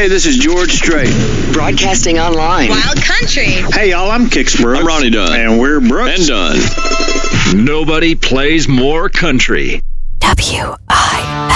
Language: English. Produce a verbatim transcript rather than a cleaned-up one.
Hey, this is George Strait. Broadcasting online. Wild Country. Hey, y'all, I'm Kix Brooks. I'm Ronnie Dunn. And we're Brooks. And Dunn. Nobody plays more country. W I